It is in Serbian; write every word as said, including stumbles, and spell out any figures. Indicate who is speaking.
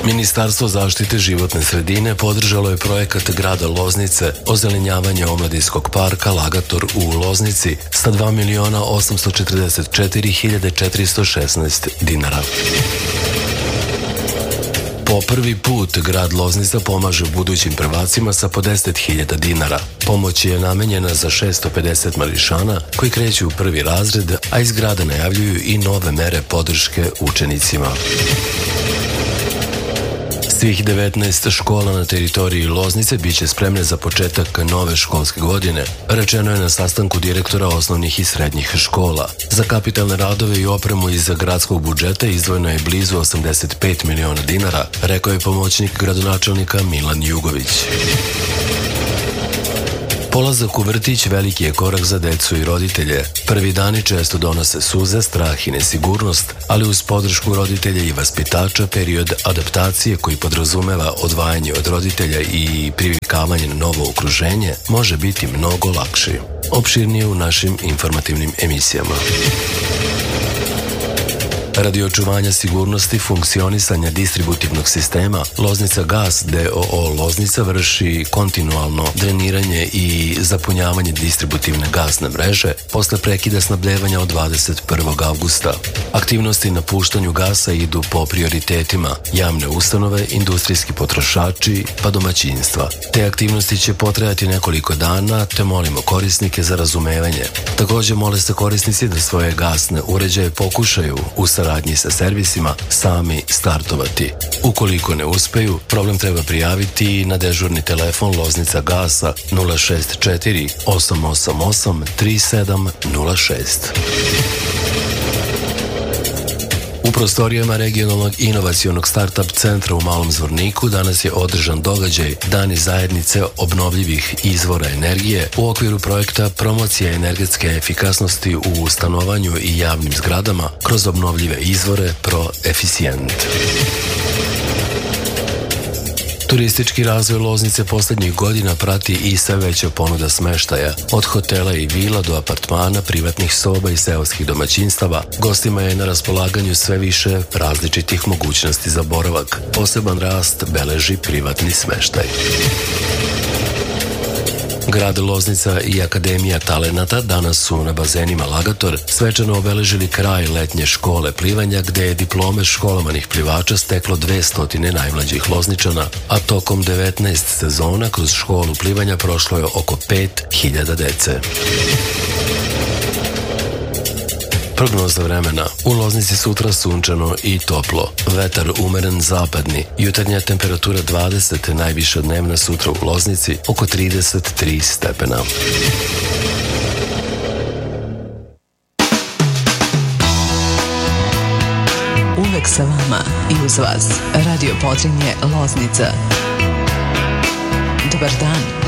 Speaker 1: Ministarstvo zaštite životne sredine podržalo je projekat grada Loznice ozelenjavanje omladinskog parka Lagator u Loznici sa dva miliona osamsto četrdeset četiri hiljade četiristo šesnaest dinara. Po prvi put grad Loznica pomaže budućim prvacima sa po deset hiljada dinara. Pomoć je namenjena za šesto pedeset mališana koji kreću u prvi razred, a iz grada najavljuju i nove mere podrške učenicima. Svih devetnaest škola na teritoriji Loznice biće spremne za početak nove školske godine, rečeno je na sastanku direktora osnovnih i srednjih škola. Za kapitalne radove i opremu iz gradskog budžeta izdvojeno je blizu osamdeset pet miliona dinara, rekao je pomoćnik gradonačelnika Milan Jugović. Polazak u vrtić veliki je korak za decu i roditelje. Prvi dani često donose suze, strah i nesigurnost, ali uz podršku roditelja i vaspitača period adaptacije koji podrazumeva odvajanje od roditelja i privikavanje na novo okruženje može biti mnogo lakši. Opširnije u našim informativnim emisijama. Radi očuvanja sigurnosti funkcionisanja distributivnog sistema, Loznica Gas d o o Loznica vrši kontinualno dreniranje i zapunjavanje distributivne gasne mreže posle prekida snabdevanja od dvadeset prvog avgusta. Aktivnosti na puštanju gasa idu po prioritetima javne ustanove, industrijski potrošači pa domaćinstva. Te aktivnosti će potrajati nekoliko dana, te molimo korisnike za razumevanje. Takođe mole se korisnici da svoje gasne uređaje pokušaju u saradnji sa servisima sami startovati. Ukoliko ne uspeju, problem treba prijaviti na dežurni telefon Loznica Gasa nula šest četiri osam osam osam tri sedam nula šest. U prostorijama regionalnog inovacionog start-up centra u Malom Zvorniku danas je održan događaj Dani zajednice obnovljivih izvora energije u okviru projekta Promocija energetske efikasnosti u stanovanju i javnim zgradama kroz obnovljive izvore ProEficient. Turistički razvoj Loznice poslednjih godina prati i sve veća ponuda smeštaja. Od hotela i vila do apartmana, privatnih soba i seoskih domaćinstava, gostima je na raspolaganju sve više različitih mogućnosti za boravak. Poseban rast beleži privatni smeštaj. Grad Loznica i Akademija talenata danas su na bazenima Lagator svečano obeležili kraj letnje škole plivanja gde je diplome školovanih plivača steklo dvesta najmlađih Lozničana, a tokom devetnaest sezona kroz školu plivanja prošlo je oko pet hiljada dece. Prognoza vremena. U Loznici sutra sunčano i toplo. Vetar umeren zapadni. Jutarnja temperatura dvadeset, najviša dnevna sutra u Loznici oko trideset tri stepena.
Speaker 2: Uvek sa vama i uz vas. Radio Podrinje Loznica. Dobar dan.